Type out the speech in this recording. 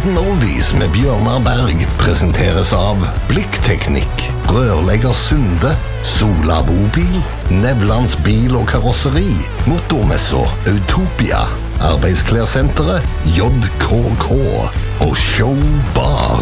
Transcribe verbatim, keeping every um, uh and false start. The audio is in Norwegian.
Golden Oldies med Bjørnar Berg presenteres av Blikkteknikk, Rørlegger Sunde, Sola Bobil, Nevlands bil og karosseri, Motormesser, Utopia, Arbeidsklærsenteret, J K K og Showbar.